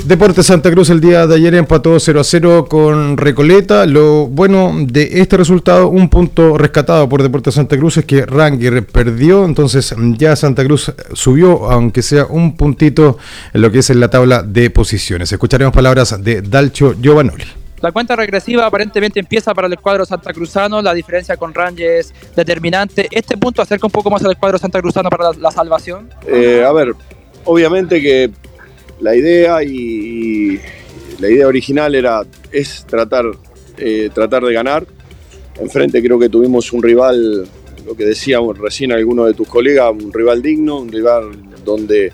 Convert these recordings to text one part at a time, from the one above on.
Deportes Santa Cruz el día de ayer empató 0-0 con Recoleta. Lo bueno de este resultado, un punto rescatado por Deportes Santa Cruz, es que Rangers perdió, entonces ya Santa Cruz subió, aunque sea un puntito en lo que es en la tabla de posiciones. Escucharemos palabras de Dalcio Giovanoli. La cuenta regresiva aparentemente empieza para el cuadro santacruzano, la diferencia con Rangers es determinante. ¿Este punto acerca un poco más al cuadro santacruzano para la salvación? A ver, obviamente que la idea original es tratar de ganar. Enfrente creo que tuvimos un rival, lo que decía recién alguno de tus colegas, un rival digno, un rival donde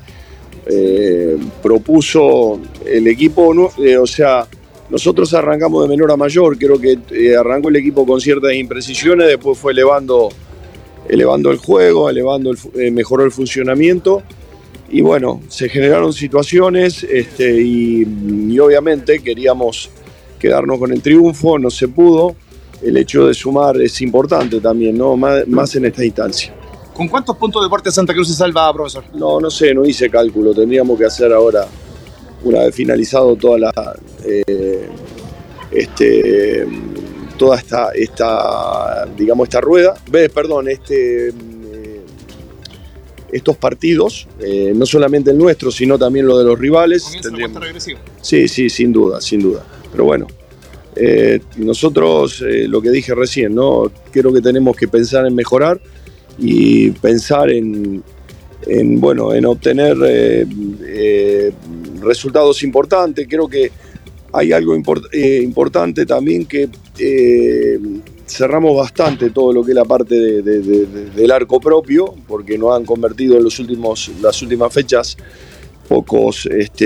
propuso el equipo, o sea, nosotros arrancamos de menor a mayor, creo que arrancó el equipo con ciertas imprecisiones, después fue elevando el juego, mejoró el funcionamiento. Y bueno, se generaron situaciones y obviamente queríamos quedarnos con el triunfo, no se pudo. El hecho de sumar es importante también, ¿no? Más en esta instancia. ¿Con cuántos puntos Deportes Santa Cruz se salva, profesor? No sé, no hice cálculo. Tendríamos que hacer ahora, una vez finalizado toda esta rueda, estos partidos, no solamente el nuestro, sino también lo de los rivales. Sí, sin duda. Pero bueno, nosotros, lo que dije recién, ¿no? Creo que tenemos que pensar en mejorar y pensar en obtener resultados importantes. Creo que hay algo importante también, que cerramos bastante todo lo que es la parte del arco propio, porque nos han convertido en las últimas fechas pocos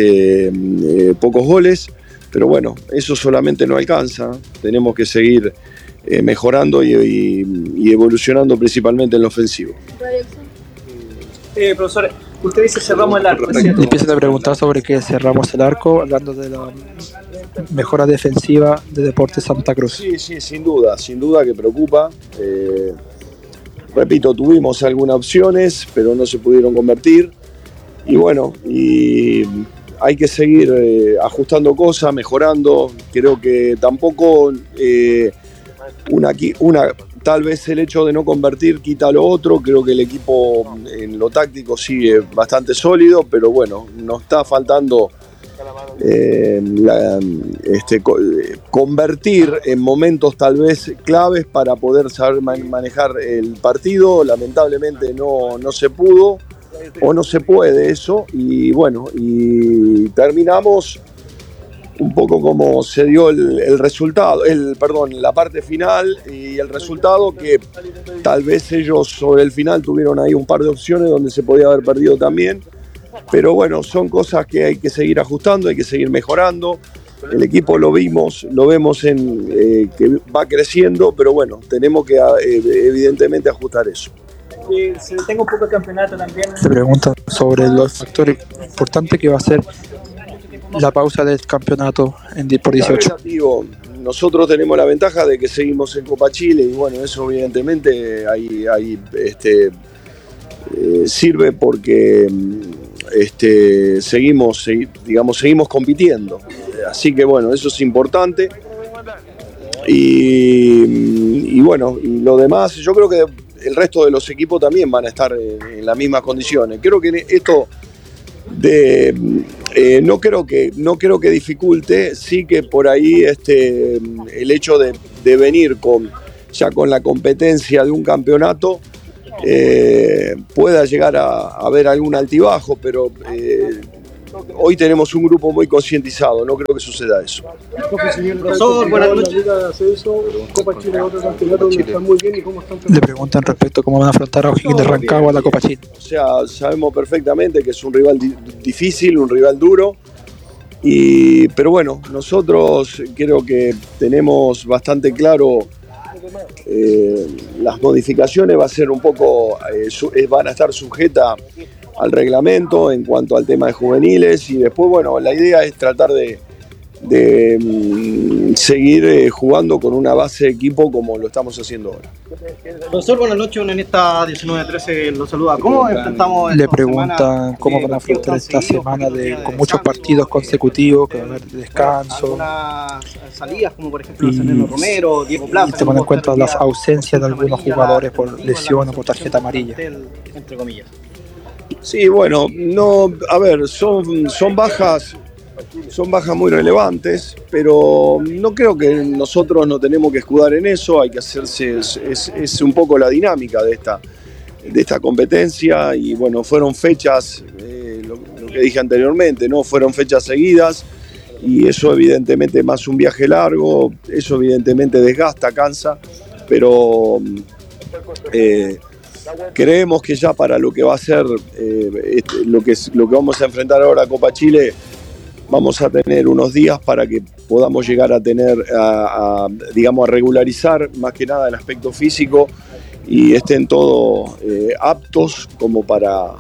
goles, pero bueno, eso solamente no alcanza. Tenemos que seguir mejorando y evolucionando principalmente en lo ofensivo. Profesor, usted dice cerramos el arco. Empiezan a preguntar sobre qué cerramos el arco, hablando de la mejora defensiva de Deportes Santa Cruz. Sí, sin duda que preocupa. Repito, tuvimos algunas opciones, pero no se pudieron convertir. Y bueno, hay que seguir ajustando cosas, mejorando. Creo que tampoco tal vez el hecho de no convertir quita lo otro. Creo que el equipo en lo táctico sigue bastante sólido, pero bueno, nos está faltando convertir en momentos tal vez claves para poder saber manejar el partido. Lamentablemente no se pudo o no se puede eso, y bueno, y terminamos un poco como se dio el resultado, la parte final y el resultado, que tal vez ellos sobre el final tuvieron ahí un par de opciones donde se podía haber perdido también. Pero bueno, son cosas que hay que seguir ajustando, hay que seguir mejorando. El equipo lo vemos que va creciendo, pero bueno, tenemos que evidentemente ajustar eso. Se detenga un poco el campeonato también. Se pregunta sobre los factores importantes que va a ser la pausa del campeonato por 18. Nosotros tenemos la ventaja de que seguimos en Copa Chile, y bueno, eso evidentemente sirve porque seguimos compitiendo, así que bueno, eso es importante. Y bueno, y lo demás, yo creo que el resto de los equipos también van a estar en las mismas condiciones. Creo que esto no creo que dificulte, sí que por ahí el hecho de venir ya con la competencia de un campeonato, pueda llegar a haber algún altibajo, pero hoy tenemos un grupo muy concientizado, no creo que suceda eso. Profesor, buenas noches. Copa Chile, otro campeonato donde están muy bien, y cómo están. Le preguntan respecto a cómo van a afrontar a O'Higgins de Rancagua a la Copa Chile. O sea, sabemos perfectamente que es un rival difícil, un rival duro, pero bueno, nosotros creo que tenemos bastante claro. Las modificaciones va a ser un poco, van a estar sujetas al reglamento en cuanto al tema de juveniles, y después, bueno, la idea es tratar de seguir jugando con una base de equipo como lo estamos haciendo ahora. Profesor, buenas noches. En esta 19-13 lo saluda. ¿Cómo enfrentamos Le preguntan cómo van a afrontar esta semana con muchos partidos consecutivos, que va a haber descanso. Algunas salidas, como por ejemplo Fernando Romero, Diego Plaza. Y tomando en cuenta las ausencias de algunos jugadores por lesión o por tarjeta amarilla. Entre comillas. Sí, bueno, no, a ver, son bajas muy relevantes, pero no creo que nosotros no tenemos que escudar en eso, hay que hacerse, es un poco la dinámica de esta competencia y bueno, fueron fechas, lo que dije anteriormente, ¿no? Fueron fechas seguidas y eso evidentemente más un viaje largo, eso evidentemente desgasta, cansa, pero creemos que ya para lo que va a ser lo que vamos a enfrentar ahora a Copa Chile, vamos a tener unos días para que podamos llegar a tener, digamos, a regularizar más que nada el aspecto físico y estén todos aptos como para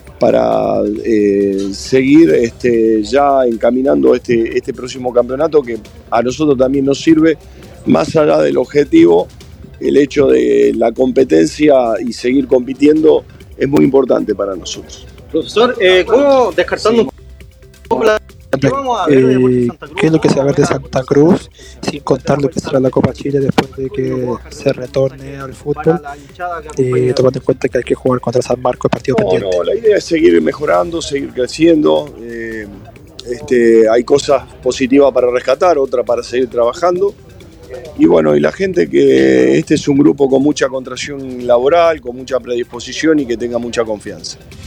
seguir ya encaminando este próximo campeonato que a nosotros también nos sirve, más allá del objetivo. El hecho de la competencia y seguir compitiendo es muy importante para nosotros. Profesor, ¿cómo descartando un poco ¿qué vamos a ver de Deportes Santa Cruz? ¿Qué es lo que se va a ver de Santa Cruz, sin contar lo que será la Copa Chile después de que se retorne al fútbol, tomando en cuenta que hay que jugar contra San Marcos el partido pendiente? No, la idea es seguir mejorando, seguir creciendo. Hay cosas positivas para rescatar, otras para seguir trabajando. Y bueno, y la gente que este es un grupo con mucha contracción laboral, con mucha predisposición y que tenga mucha confianza.